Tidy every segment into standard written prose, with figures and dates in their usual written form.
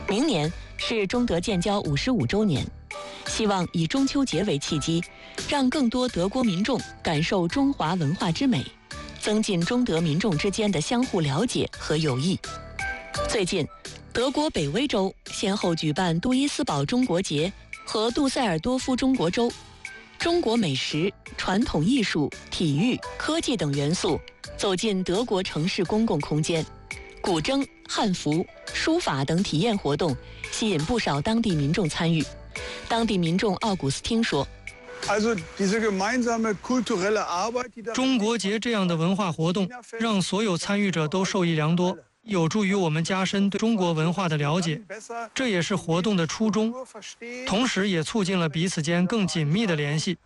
明年是中德建交55周年，希望以中秋节为契机，让更多德国民众感受中华文化之美，增进中德民众之间的相互了解和友谊。最近，德国北威州先后举办杜伊斯堡中国节和杜塞尔多夫中国周，中国美食、传统艺术、体育、科技等元素走进德国城市公共空间，古筝、汉服、书法等体验活动吸引不少当地民众参与。当地民众奥古斯汀说：“ 中国节这样的文化活动，让所有参与者都受益良多，有助于我们加深对中国文化的了解，这也是活动的初衷，同时也促进了彼此间更紧密的联系。”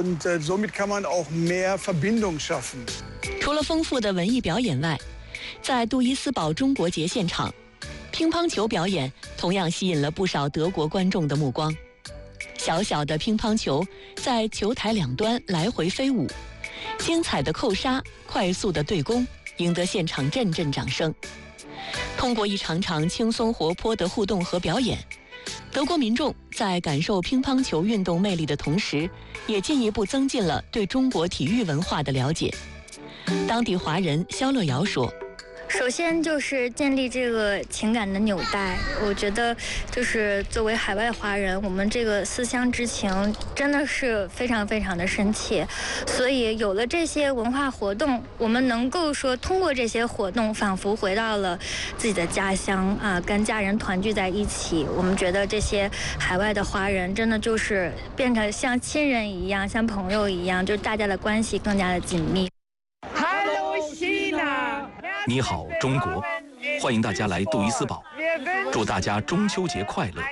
除了丰富的文艺表演外，在杜伊斯堡中国节现场，乒乓球表演同样吸引了不少德国观众的目光。小小的乒乓球在球台两端来回飞舞，精彩的扣杀、快速的对攻，赢得现场阵阵掌声。通过一场场轻松活泼的互动和表演，德国民众在感受乒乓球运动魅力的同时，也进一步增进了对中国体育文化的了解。当地华人肖乐瑶说：“ 首先就是建立这个情感的纽带，我觉得就是作为海外华人，我们这个思乡之情真的是非常非常的深切，所以有了这些文化活动，我们能够说通过这些活动仿佛回到了自己的家乡啊，跟家人团聚在一起。我们觉得这些海外的华人真的就是变成像亲人一样，像朋友一样，就是大家的关系更加的紧密。 你好，中国！欢迎大家来杜伊斯堡，祝大家中秋节快乐。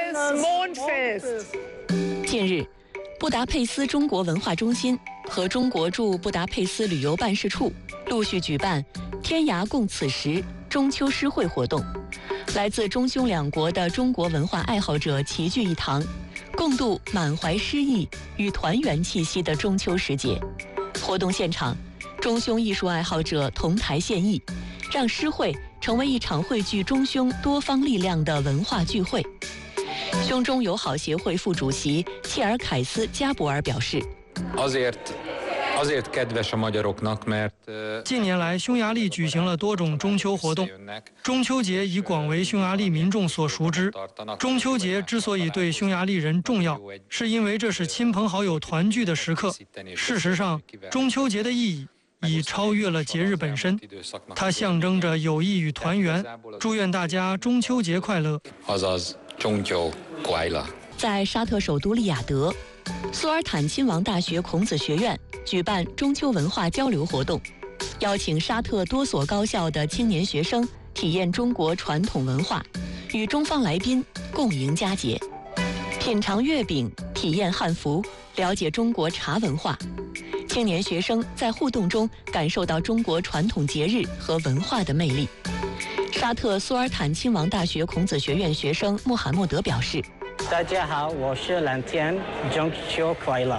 近日，布达佩斯中国文化中心和中国驻布达佩斯旅游办事处陆续举办“天涯共此时”中秋诗会活动，来自中匈两国的中国文化爱好者齐聚一堂，共度满怀诗意与团圆气息的中秋时节。活动现场，中匈艺术爱好者同台献艺，让诗会成为一场汇聚中匈多方力量的文化聚会。匈中友好协会副主席切尔凯斯加博尔表示：“ 近年来，匈牙利举行了多种中秋活动，中秋节已广为匈牙利民众所熟知。中秋节之所以对匈牙利人重要，是因为这是亲朋好友团聚的时刻。事实上，中秋节的意义已超越了节日本身，它象征着友谊与团圆。祝愿大家中秋节快乐！” 在沙特首都利雅得，苏尔坦亲王大学孔子学院举办中秋文化交流活动，邀请沙特多所高校的青年学生体验中国传统文化，与中方来宾共迎佳节，品尝月饼，体验汉服，了解中国茶文化。青年学生在互动中感受到中国传统节日和文化的魅力。沙特苏尔坦亲王大学孔子学院学生穆罕默德表示：“ 大家好，我是蓝天，中秋快乐。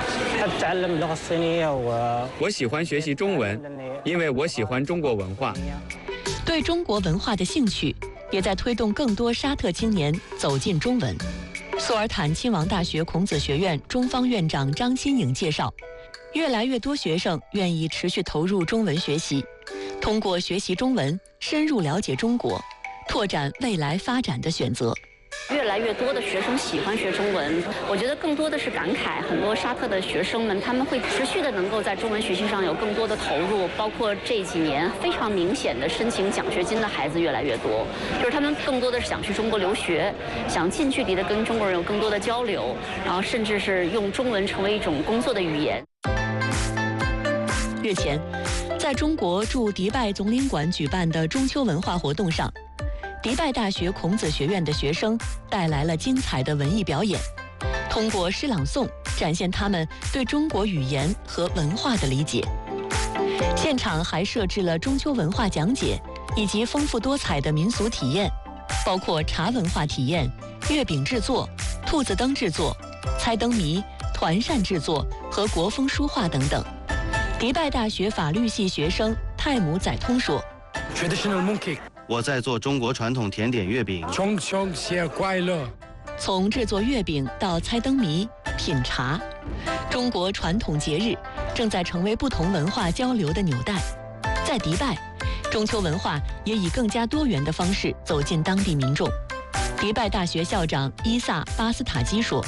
我喜欢学习中文，因为我喜欢中国文化。” 对中国文化的兴趣，也在推动更多沙特青年走进中文。苏尔坦亲王大学孔子学院中方院长张新颖介绍，越来越多学生愿意持续投入中文学习，通过学习中文深入了解中国，拓展未来发展的选择。 越来越多的学生喜欢学中文，我觉得更多的是感慨，很多沙特的学生们他们会持续的能够在中文学习上有更多的投入，包括这几年非常明显的申请奖学金的孩子越来越多，就是他们更多的是想去中国留学，想近距离的跟中国人有更多的交流，然后甚至是用中文成为一种工作的语言。 日前，在中国驻迪拜总领馆举办的中秋文化活动上，迪拜大学孔子学院的学生带来了精彩的文艺表演，通过诗朗诵展现他们对中国语言和文化的理解。现场还设置了中秋文化讲解以及丰富多彩的民俗体验，包括茶文化体验、月饼制作、兔子灯制作、猜灯谜、团扇制作和国风书画等等。迪拜大学法律系学生泰姆载通说：“ 我在做中国传统甜点月饼。 中秋节快乐！ 从制作月饼到猜灯谜、品茶，中国传统节日正在成为不同文化交流的纽带。在迪拜，中秋文化也以更加多元的方式走进当地民众。迪拜大学校长伊萨·巴斯塔基说：“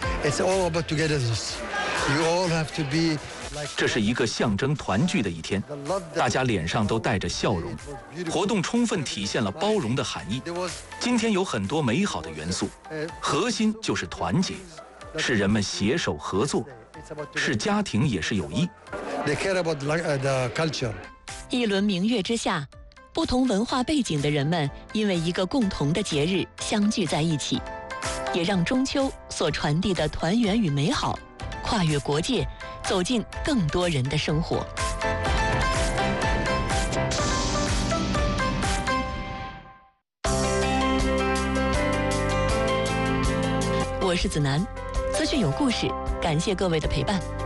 这是一个象征团聚的一天，大家脸上都带着笑容。活动充分体现了包容的含义。今天有很多美好的元素，核心就是团结，是人们携手合作，是家庭也是友谊。” 一轮明月之下，不同文化背景的人们因为一个共同的节日相聚在一起，也让中秋所传递的团圆与美好跨越国界，走进更多人的生活。我是子楠，资讯有故事，感谢各位的陪伴。